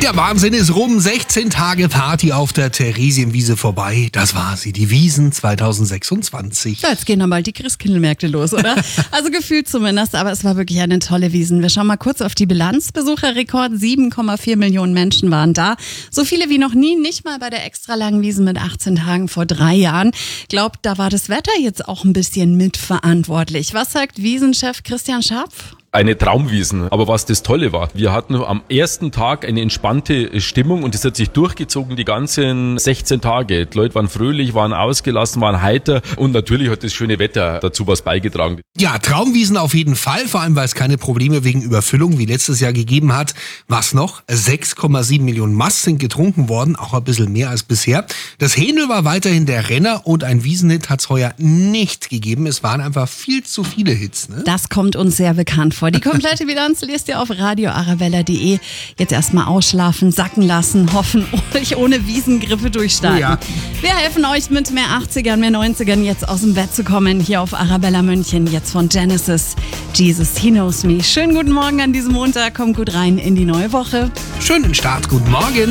Der Wahnsinn ist rum. 16 Tage Party auf der Theresienwiese vorbei. Das war sie, die Wiesn 2026. Ja, jetzt gehen dann bald die Christkindlmärkte los, oder? Also gefühlt zumindest, aber es war wirklich eine tolle Wiesn. Wir schauen mal kurz auf die Bilanz. Besucherrekord, 7,4 Millionen Menschen waren da. So viele wie noch nie, nicht mal bei der extra langen Wiesn mit 18 Tagen vor 3 Jahren. Glaubt, da war das Wetter jetzt auch ein bisschen mitverantwortlich. Was sagt Wiesenchef Christian Scharpf? Eine Traumwiesn. Aber was das Tolle war, wir hatten am ersten Tag eine entspannte Stimmung und das hat sich durchgezogen die ganzen 16 Tage. Die Leute waren fröhlich, waren ausgelassen, waren heiter und natürlich hat das schöne Wetter dazu was beigetragen. Ja, Traumwiesn auf jeden Fall, vor allem weil es keine Probleme wegen Überfüllung wie letztes Jahr gegeben hat. Was noch? 6,7 Millionen Maß sind getrunken worden, auch ein bisschen mehr als bisher. Das Hähnel war weiterhin der Renner und ein Wiesenhit hat es heuer nicht gegeben. Es waren einfach viel zu viele Hits. Ne? Das kommt uns sehr bekannt vor. Die komplette Bilanz lest ihr auf radioarabella.de. Jetzt erstmal ausschlafen, sacken lassen, hoffen, euch ohne Wiesengrippe durchstarten. Ja. Wir helfen euch mit mehr 80ern, mehr 90ern jetzt aus dem Bett zu kommen. Hier auf Arabella München, jetzt von Genesis. Jesus, He Knows Me. Schönen guten Morgen an diesem Montag. Kommt gut rein in die neue Woche. Schönen Start, guten Morgen.